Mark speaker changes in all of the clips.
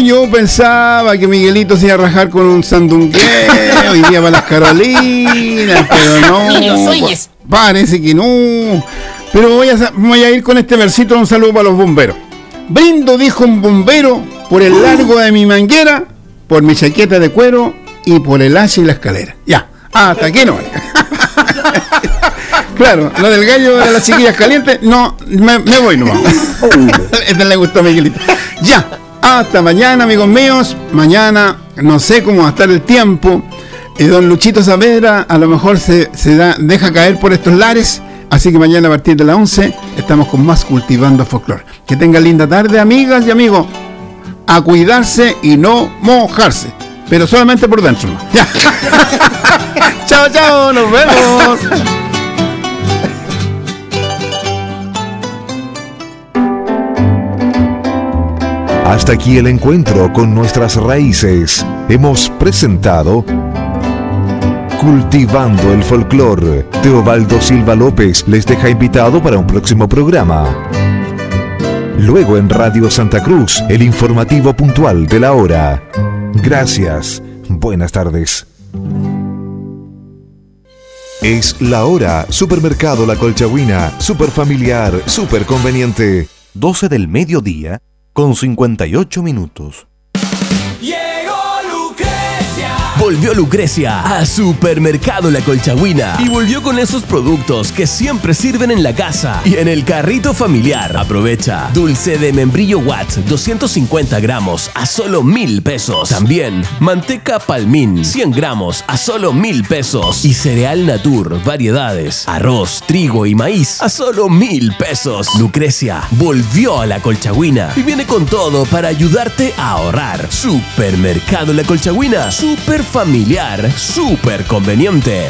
Speaker 1: yo pensaba que Miguelito se iba a rajar con un sandungueo y iba para las Carolinas, pero no.
Speaker 2: Ni los oyes.
Speaker 1: Parece que no. Pero voy a ir con este versito. Un saludo para los bomberos. Brindo, dijo un bombero, por el largo de mi manguera, por mi chaqueta de cuero y por el hacha y la escalera. Ya, hasta aquí no. Claro, lo del gallo de las chiquillas calientes, no, me voy nomás. Este le gustó a Miguelito. Ya, hasta mañana, amigos míos. Mañana no sé cómo va a estar el tiempo. Don Luchito Saavedra a lo mejor se deja caer por estos lares. Así que mañana a partir de las 11 estamos con más Cultivando Folclore. Que tengan linda tarde, amigas y amigos. A cuidarse y no mojarse. Pero solamente por dentro, ¿no? Ya. Chao, chao, nos vemos.
Speaker 3: Hasta aquí el encuentro con nuestras raíces. Hemos presentado Cultivando el Folclor. Teobaldo Silva López les deja invitado para un próximo programa. Luego en Radio Santa Cruz, el informativo puntual de la hora. Gracias. Buenas tardes. Es la hora. Supermercado La Colchagüina. Super familiar, super conveniente. 12 del mediodía con 58 minutos.
Speaker 4: Volvió Lucrecia a Supermercado La Colchagüina y volvió con esos productos que siempre sirven en la casa y en el carrito familiar. Aprovecha dulce de membrillo Watts 250 gramos a solo 1,000 pesos. También manteca Palmín 100 gramos a solo 1,000 pesos y cereal Natur variedades, arroz, trigo y maíz a solo 1,000 pesos. Lucrecia volvió a La Colchagüina y viene con todo para ayudarte a ahorrar. Supermercado La Colchagüina, super familiar, súper conveniente.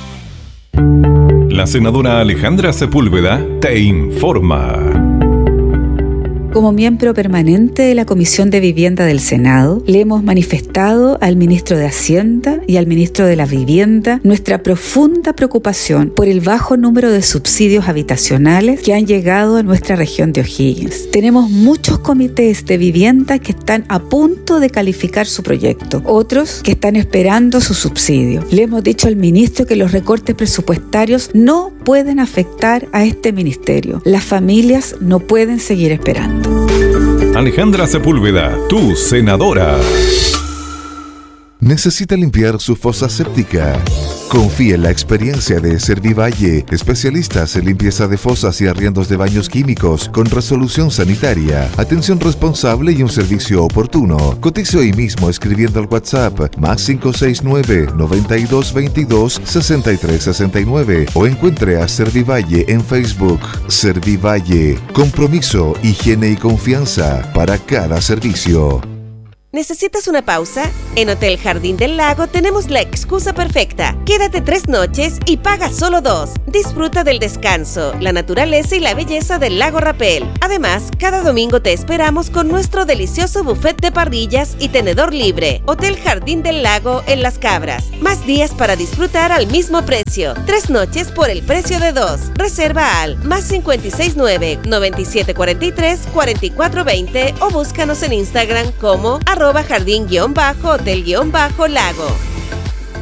Speaker 5: La senadora Alejandra Sepúlveda te informa.
Speaker 6: Como miembro permanente de la Comisión de Vivienda del Senado, le hemos manifestado al ministro de Hacienda y al ministro de la Vivienda nuestra profunda preocupación por el bajo número de subsidios habitacionales que han llegado a nuestra región de O'Higgins. Tenemos muchos comités de vivienda que están a punto de calificar su proyecto, otros que están esperando su subsidio. Le hemos dicho al ministro que los recortes presupuestarios no pueden afectar a este ministerio. Las familias no pueden seguir esperando.
Speaker 5: Alejandra Sepúlveda, tu senadora.
Speaker 3: ¿Necesita limpiar su fosa séptica? Confía en la experiencia de Servivalle, especialistas en limpieza de fosas y arriendos de baños químicos con resolución sanitaria, atención responsable y un servicio oportuno. Cotice hoy mismo escribiendo al WhatsApp +569 9222 6369 o encuentre a Servivalle en Facebook. Servivalle, compromiso, higiene y confianza para cada servicio.
Speaker 7: ¿Necesitas una pausa? En Hotel Jardín del Lago tenemos la excusa perfecta. Quédate 3 noches y paga solo 2. Disfruta del descanso, la naturaleza y la belleza del lago Rapel. Además, cada domingo te esperamos con nuestro delicioso buffet de parrillas y tenedor libre. Hotel Jardín del Lago en Las Cabras. Más días para disfrutar al mismo precio. 3 noches por el precio de 2. Reserva al +569 9743 4420 o búscanos en Instagram como @jardín_hotel_lago.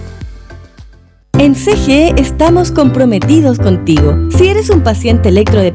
Speaker 8: En CGE estamos comprometidos contigo. Si eres un paciente electrodependiente